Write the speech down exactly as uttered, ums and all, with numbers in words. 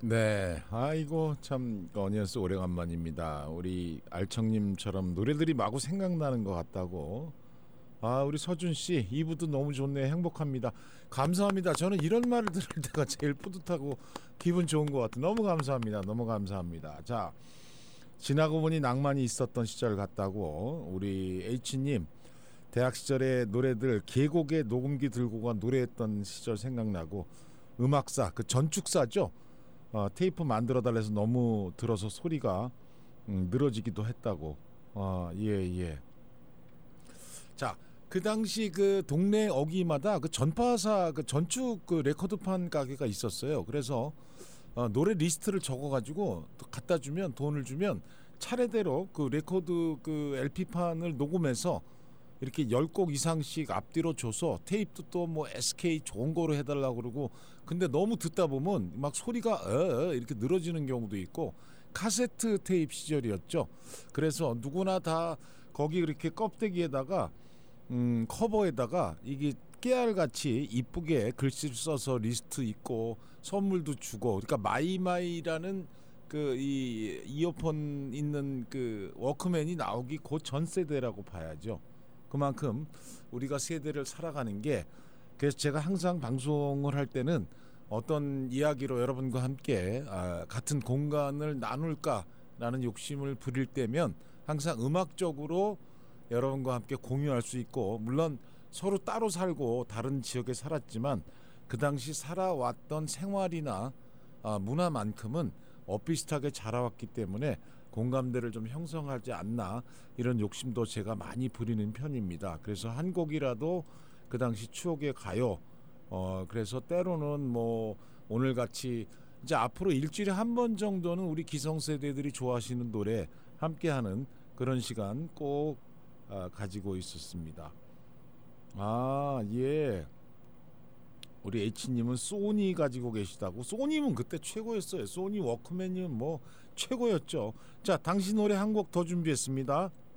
네, 아이고 참 어니언스 오래간만입니다. 우리 알청님처럼 노래들이 마구 생각나는 것 같다고. 아, 우리 서준 씨 이 부도 너무 좋네요. 행복합니다. 감사합니다. 저는 이런 말을 들을 때가 제일 뿌듯하고 기분 좋은 것 같아요. 너무 감사합니다. 너무 감사합니다. 자, 지나고 보니 낭만이 있었던 시절 같다고. 우리 H님 대학 시절의 노래들 계곡에 녹음기 들고 가 노래했던 시절 생각나고, 음악사 그 전축사죠. 어, 테이프 만들어 달래서 너무 들어서 소리가 음, 늘어지기도 했다고. 어, 예, 예. 자, 그 당시 그 동네 어귀마다 그 전파사 그 전축 그 레코드판 가게가 있었어요. 그래서 어, 노래 리스트를 적어가지고 또 갖다 주면, 돈을 주면 차례대로 그 레코드 그 엘피판을 녹음해서 이렇게 열 곡 이상씩 앞뒤로 줘서, 테이프도 또 뭐 에스케이 좋은 거로 해달라고 그러고. 근데 너무 듣다 보면 막 소리가 어 이렇게 늘어지는 경우도 있고. 카세트 테이프 시절이었죠. 그래서 누구나 다 거기 이렇게 껍데기에다가 음, 커버에다가 이게 깨알같이 이쁘게 글씨를 써서 리스트 있고 선물도 주고. 그러니까 마이마이라는 그 이 이어폰 있는 그 워크맨이 나오기 곧 전 세대라고 봐야죠. 그만큼 우리가 세대를 살아가는 게, 그래서 제가 항상 방송을 할 때는 어떤 이야기로 여러분과 함께 아, 같은 공간을 나눌까라는 욕심을 부릴 때면 항상 음악적으로 여러분과 함께 공유할 수 있고, 물론 서로 따로 살고 다른 지역에 살았지만 그 당시 살아왔던 생활이나 아, 문화만큼은 엇비슷하게 자라왔기 때문에 공감대를 좀 형성하지 않나, 이런 욕심도 제가 많이 부리는 편입니다. 그래서 한 곡이라도 그 당시 추억의 가요, 어 그래서 때로는 뭐 오늘같이 이제 앞으로 일주일에 한 번 정도는 우리 기성세대들이 좋아하시는 노래 함께하는 그런 시간 꼭 아, 가지고 있었습니다. 아, 예. 우리 H님은 소니 가지고 계시다고. 소니는 그때 최고였어요. 소니 워크맨이면 뭐 최고였죠. 자, 당신 노래 한 곡 더 준비했습니다.